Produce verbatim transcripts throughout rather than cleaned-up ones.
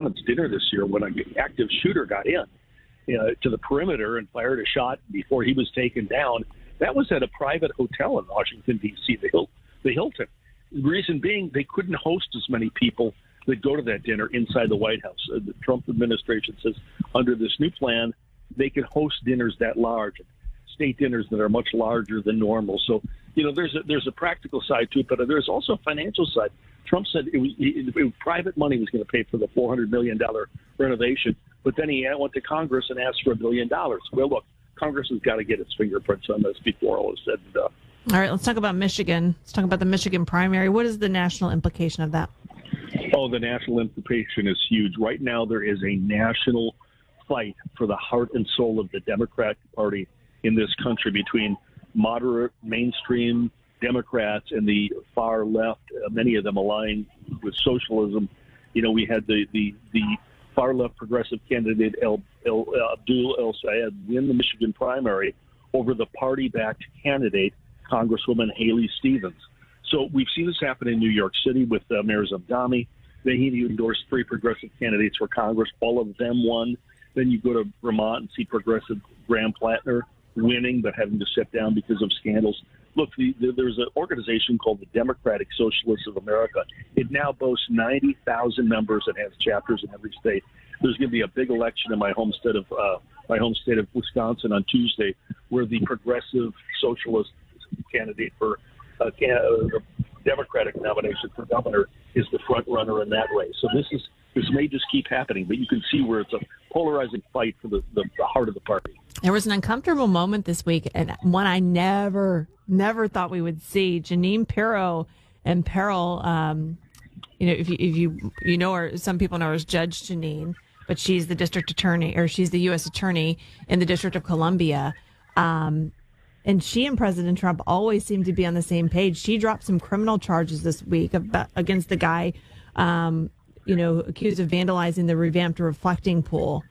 Obama's dinner this year when an active shooter got in you know, to the perimeter and fired a shot before he was taken down. That was at a private hotel in Washington, D C, the, Hil- the Hilton. The reason being they couldn't host as many people that go to that dinner inside the White House. Uh, the Trump administration says under this new plan, they can host dinners that large, state dinners that are much larger than normal. So, you know, there's a, there's a practical side to it, but there's also a financial side. Trump said it was, it, it, private money was going to pay for the four hundred million dollars renovation, but then he went to Congress and asked for a billion dollars. Well, look, Congress has got to get its fingerprints on this before all is said and done. All right, let's talk about Michigan. Let's talk about the Michigan primary. What is the national implication of that? Oh, the national implication is huge. Right now, there is a national fight for the heart and soul of the Democratic Party in this country between moderate, mainstream Democrats and the far left, uh, many of them aligned with socialism. You know, we had the, the, the far left progressive candidate El, El, uh, Abdul El Sayed win the Michigan primary over the party-backed candidate, Congresswoman Haley Stevens. So we've seen this happen in New York City with uh, Mayor Zamdani. Then he endorsed three progressive candidates for Congress. All of them won. Then you go to Vermont and see progressive Graham Plattner winning but having to step down because of scandals. Look, the, the, there's an organization called the Democratic Socialists of America. It now boasts ninety thousand members and has chapters in every state. There's going to be a big election in my home state of uh, my home state of Wisconsin on Tuesday, where the progressive socialist candidate for uh, can, uh, Democratic nomination for governor is the front runner in that way. So this is this may just keep happening, but you can see where it's a polarizing fight for the, the, the heart of the party. There was an uncomfortable moment this week, and one I never, never thought we would see. Jeanine Pirro and Peril, um, you know, if you, if you, you know her, some people know her as Judge Jeanine, but she's the district attorney, or she's the U S attorney in the District of Columbia. Um, and she and President Trump always seem to be on the same page. She dropped some criminal charges this week about, against the guy, um, you know, accused of vandalizing the revamped reflecting pool.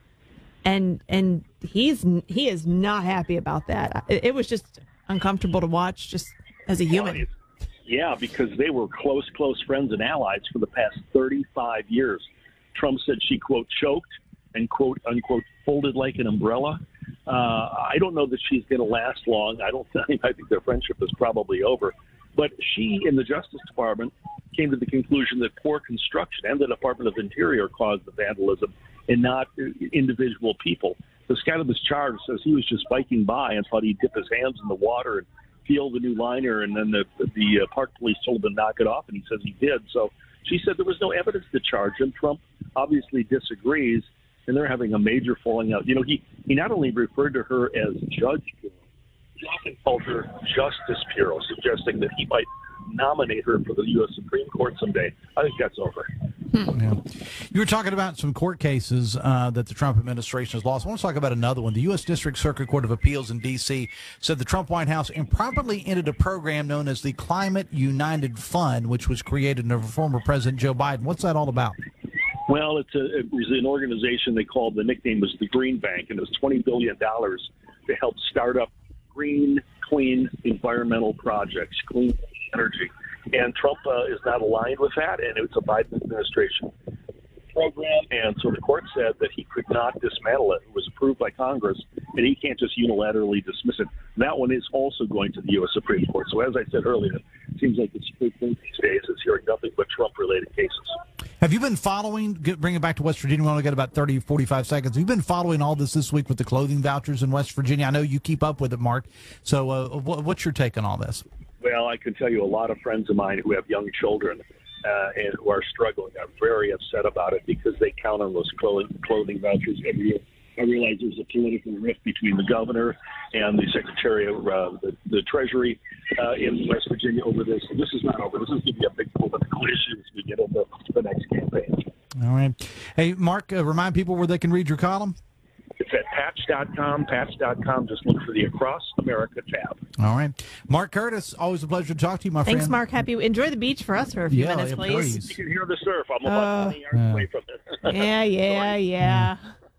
And and he's he is not happy about that. It, it was just uncomfortable to watch, just as a human. Yeah, because they were close, close friends and allies for the past thirty-five years. Trump said she, quote, choked and, quote, unquote, folded like an umbrella. Uh, I don't know that she's going to last long. I don't think, I think their friendship is probably over. But she, in the Justice Department, came to the conclusion that poor construction and the Department of Interior caused the vandalism and not individual people. This guy that was charged says he was just biking by and thought he'd dip his hands in the water and feel the new liner, and then the, the uh, park police told him to knock it off, and he says he did. So she said there was no evidence to charge him. Trump obviously disagrees, and they're having a major falling out. You know, he, he not only referred to her as Judge Pirro, he often called her Justice Pirro, suggesting that he might nominate her for the U S Supreme Court someday. I think that's over. Hmm. Yeah. You were talking about some court cases uh, that the Trump administration has lost. I want to talk about another one. The U S District Circuit Court of Appeals in D C said the Trump White House improperly ended a program known as the Climate United Fund, which was created under former President Joe Biden. What's that all about? Well, it's a, it was an organization they called, the nickname was the Green Bank, and it was twenty billion dollars to help start up green, clean environmental projects, clean energy. And Trump uh, is not aligned with that, and it's a Biden administration program. And so the court said that he could not dismantle it. It was approved by Congress, and he can't just unilaterally dismiss it. That one is also going to the U S Supreme Court. So as I said earlier, it seems like the Supreme Court these days is hearing nothing but Trump-related cases. Have you been following, bring it back to West Virginia, we only got about thirty, forty-five seconds. Have you been following all this this week with the clothing vouchers in West Virginia? I know you keep up with it, Mark. So uh, what's your take on all this? Well, I can tell you a lot of friends of mine who have young children uh, and who are struggling are very upset about it because they count on those clothing, clothing vouchers every year. I realize there's a political rift between the governor and the Secretary of uh, the, the Treasury uh, in West Virginia over this. And this is not over. This is going to be a big political issue as we get into the next campaign. All right. Hey, Mark, uh, remind people where they can read your column. It's at patch dot com, patch dot com. Just look for the Across America tab. All right. Mark Curtis, always a pleasure to talk to you, my Thanks, friend. Thanks, Mark. Happy. Enjoy the beach for us for a few yeah, minutes, yeah, please. please. You can hear the surf. I'm about uh, twenty yards yeah. away from it. yeah, yeah, yeah.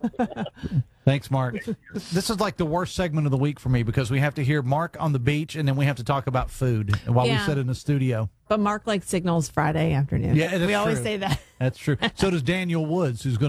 Thanks, Mark. This is like the worst segment of the week for me because we have to hear Mark on the beach and then we have to talk about food while yeah. we sit in the studio. But Mark likes signals Friday afternoon. Yeah, that's we always true. say that. That's true. So does Daniel Woods, who's going